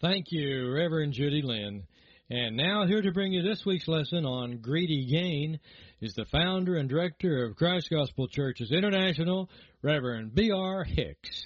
Thank you, Reverend Judy Lynn. And now here to bring you this week's lesson on greedy gain is the founder and director of Christ Gospel Churches International, Reverend B.R. Hicks.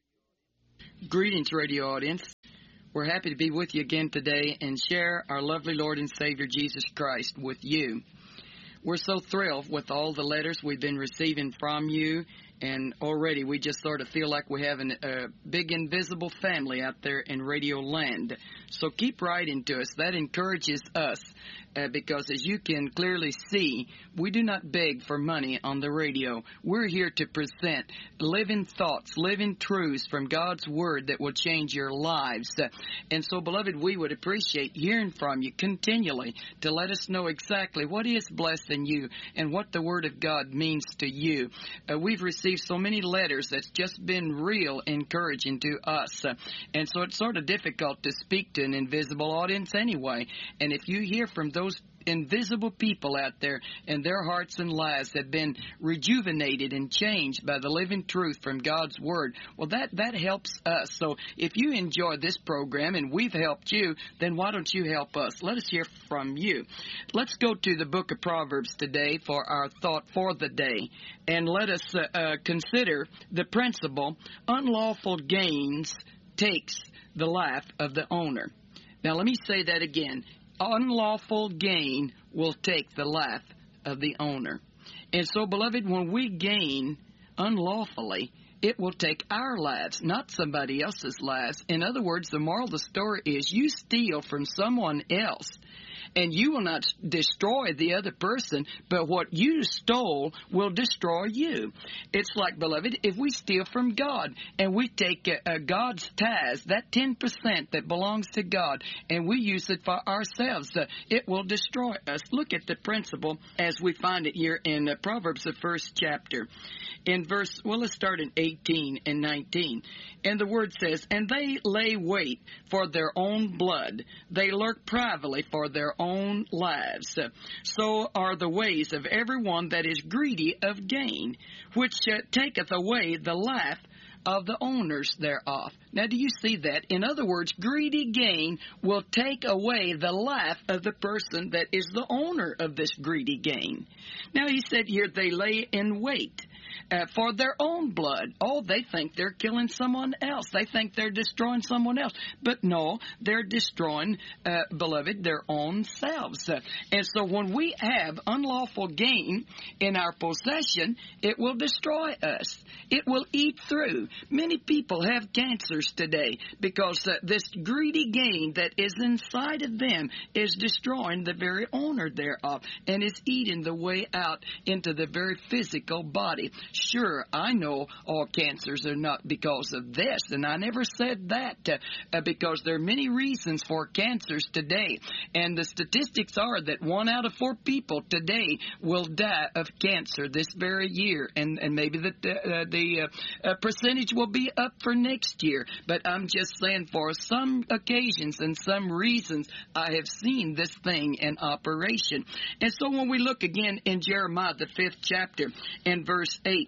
Greetings, radio audience. We're happy to be with you again today and share our lovely Lord and Savior Jesus Christ with you. We're so thrilled with all the letters we've been receiving from you, and already we just sort of feel like we have a big invisible family out there in radio land. So keep writing to us. That encourages us because as you can clearly see, we do not beg for money on the radio. We're here to present living thoughts, living truths from God's Word that will change your lives. And so, beloved, we would appreciate hearing from you continually to let us know exactly what is blessing you and what the Word of God means to you. We've received so many letters that's just been real encouraging to us. And so it's sort of difficult to speak to an invisible audience anyway. And if you hear from those invisible people out there and their hearts and lives have been rejuvenated and changed by the living truth from God's Word, well, that helps us. So if you enjoy this program and we've helped you, then why don't you help us? Let us hear from you. Let's go to the book of Proverbs today for our thought for the day. And let us consider the principle, unlawful gains takes the life of the owner. Now let me say that again. Unlawful gain will take the life of the owner. And so, beloved, when we gain unlawfully, it will take our lives, not somebody else's lives. In other words, the moral of the story is you steal from someone else, and you will not destroy the other person, but what you stole will destroy you. It's like, beloved, if we steal from God and we take God's tithes, that 10% that belongs to God, and we use it for ourselves, it will destroy us. Look at the principle as we find it here in Proverbs, the first chapter. In verse, well, let's start in 18 and 19. And the word says, and they lay wait for their own blood. They lurk privately for their own lives. So are the ways of everyone that is greedy of gain, which taketh away the life of the owners thereof. Now, do you see that? In other words, greedy gain will take away the life of the person that is the owner of this greedy gain. Now, he said here, they lay in wait for their own blood. Oh, they think they're killing someone else. They think they're destroying someone else. But no, they're destroying, beloved, their own selves. And so when we have unlawful gain in our possession, it will destroy us. It will eat through. Many people have cancers today because this greedy gain that is inside of them is destroying the very owner thereof and is eating the way out into the very physical body. Sure, I know all cancers are not because of this, and I never said that because there are many reasons for cancers today. And the statistics are that 1 out of 4 people today will die of cancer this very year, and maybe the percentage will be up for next year. But I'm just saying for some occasions and some reasons, I have seen this thing in operation. And so when we look again in Jeremiah, the 5th chapter, in verse 8,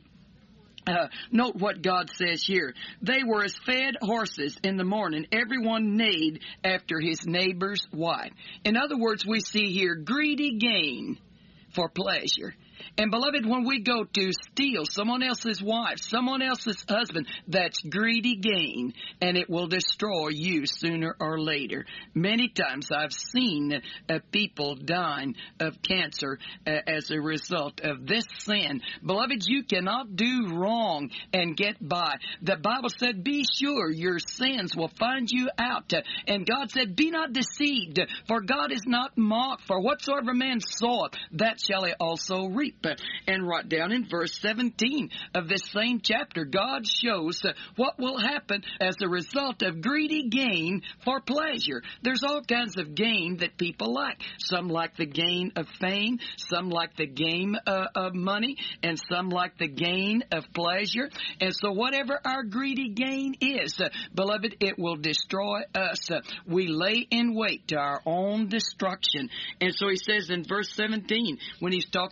note what God says here. They were as fed horses in the morning. Everyone neighed after his neighbor's wife. In other words, we see here greedy gain for pleasure. And beloved, when we go to steal someone else's wife, someone else's husband, that's greedy gain, and it will destroy you sooner or later. Many times I've seen people dying of cancer as a result of this sin. Beloved, you cannot do wrong and get by. The Bible said, be sure your sins will find you out. And God said, be not deceived, for God is not mocked. For whatsoever man soweth, that shall he also reap. And right down in verse 17 of this same chapter, God shows what will happen as a result of greedy gain for pleasure. There's all kinds of gain that people like. Some like the gain of fame, some like the gain of money, and some like the gain of pleasure. And so whatever our greedy gain is, beloved, it will destroy us. We lay in wait to our own destruction. And so he says in verse 17, when he's talking about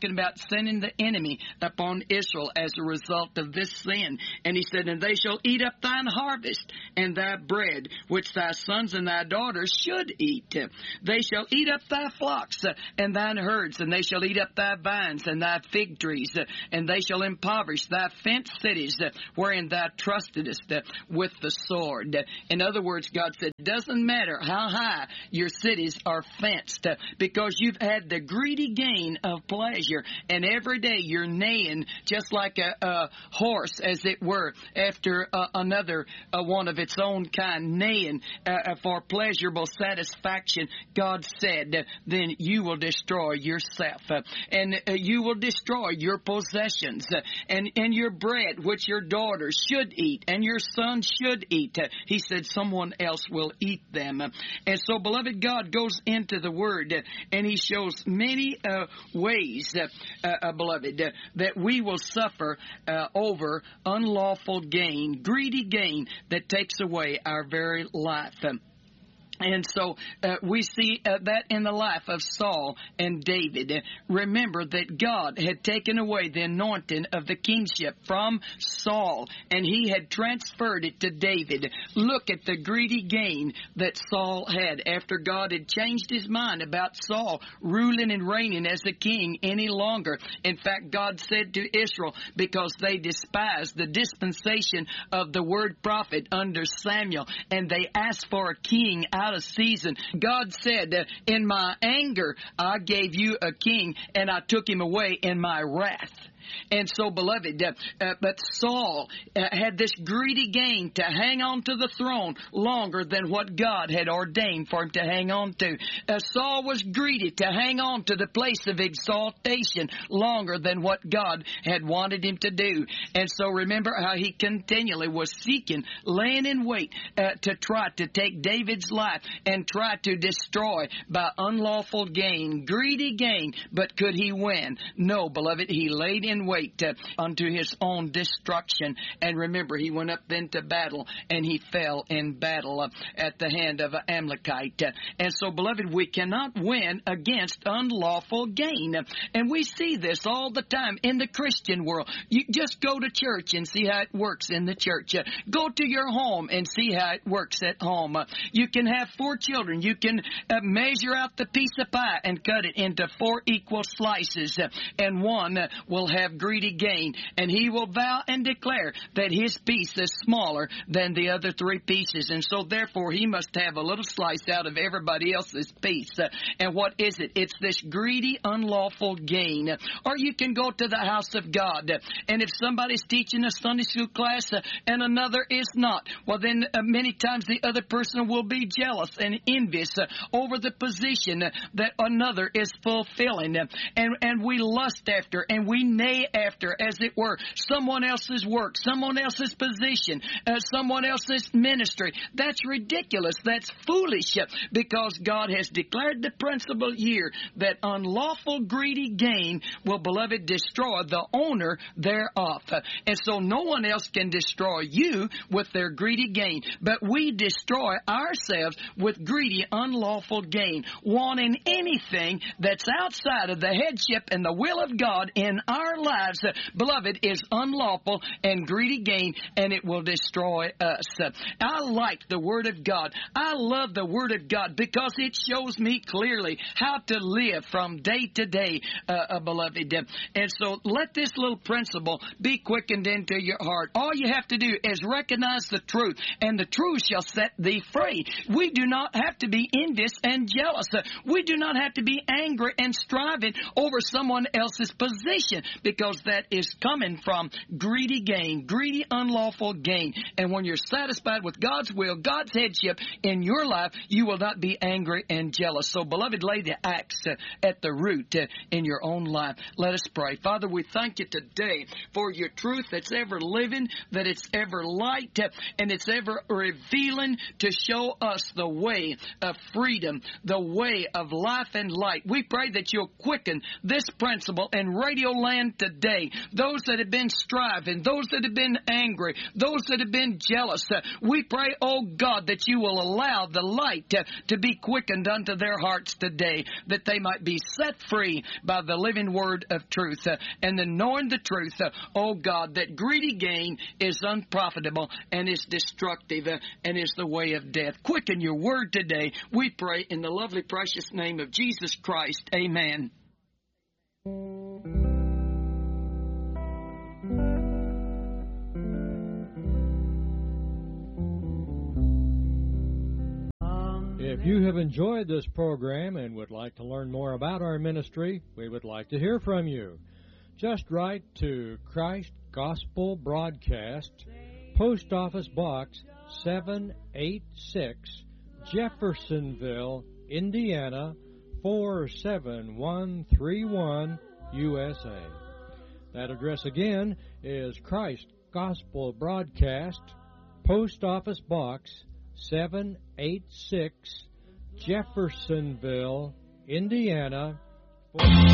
sending the enemy upon Israel as a result of this sin. And he said, and they shall eat up thine harvest and thy bread, which thy sons and thy daughters should eat. They shall eat up thy flocks and thine herds, and they shall eat up thy vines and thy fig trees, and they shall impoverish thy fenced cities wherein thou trustedest with the sword. In other words, God said, it doesn't matter how high your cities are fenced, because you've had the greedy gain of pleasure, and every day you're neighing just like a horse, as it were, after another one of its own kind, neighing for pleasurable satisfaction. God said, then you will destroy yourself, and you will destroy your possessions, and your bread, which your daughters should eat, and your sons should eat. He said someone else will eat them. And so, beloved, God goes into the Word, and He shows many ways, beloved, that we will suffer over unlawful gain, greedy gain that takes away our very life. And so we see that in the life of Saul and David. Remember that God had taken away the anointing of the kingship from Saul, and He had transferred it to David. Look at the greedy gain that Saul had after God had changed His mind about Saul ruling and reigning as a king any longer. In fact, God said to Israel, because they despised the dispensation of the word prophet under Samuel, and they asked for a king out of season, God said, in my anger I gave you a king, and I took him away in my wrath. And so, beloved, but Saul had this greedy gain to hang on to the throne longer than what God had ordained for him to hang on to. Saul was greedy to hang on to the place of exaltation longer than what God had wanted him to do. And so remember how he continually was seeking, laying in wait to try to take David's life and try to destroy by unlawful gain, greedy gain. But could he win? No, beloved, he laid in wait unto his own destruction. And remember, he went up then to battle, and he fell in battle at the hand of an Amalekite. And so, beloved, we cannot win against unlawful gain. And we see this all the time in the Christian world. You just go to church and see how it works in the church. Go to your home and see how it works at home. You can have 4 children. You can measure out the piece of pie and cut it into 4 equal slices, and one will have greedy gain, and he will vow and declare that his piece is smaller than the other 3 pieces, and so therefore he must have a little slice out of everybody else's piece. And what is it? It's this greedy, unlawful gain. Or you can go to the house of God, and if somebody's teaching a Sunday school class and another is not, well then many times the other person will be jealous and envious over the position that another is fulfilling, and we lust after and we neigh after, as it were, someone else's work, someone else's position, someone else's ministry. That's ridiculous. That's foolish, because God has declared the principle here that unlawful greedy gain will, beloved, destroy the owner thereof. And so no one else can destroy you with their greedy gain, but we destroy ourselves with greedy, unlawful gain, wanting anything that's outside of the headship and the will of God in our lives, beloved, is unlawful and greedy gain, and it will destroy us. I like the Word of God. I love the Word of God because it shows me clearly how to live from day to day, beloved. And so let this little principle be quickened into your heart. All you have to do is recognize the truth, and the truth shall set thee free. We do not have to be envious and jealous. We do not have to be angry and striving over someone else's position, because that is coming from greedy gain, greedy, unlawful gain. And when you're satisfied with God's will, God's headship in your life, you will not be angry and jealous. So, beloved, lay the axe at the root in your own life. Let us pray. Father, we thank you today for your truth that's ever living, that it's ever light, and it's ever revealing to show us the way of freedom, the way of life and light. We pray that you'll quicken this principle in Radio Land today, those that have been striving, those that have been angry, those that have been jealous, we pray, oh God, that you will allow the light to be quickened unto their hearts today, that they might be set free by the living word of truth. And then knowing the truth, oh God, that greedy gain is unprofitable and is destructive and is the way of death. Quicken your word today, we pray in the lovely precious name of Jesus Christ. Amen. If you have enjoyed this program and would like to learn more about our ministry, we would like to hear from you. Just write to Christ Gospel Broadcast, Post Office Box 786, Jeffersonville, Indiana 47131, USA. That address again is Christ Gospel Broadcast, Post Office Box 786, Jeffersonville, Indiana 47131.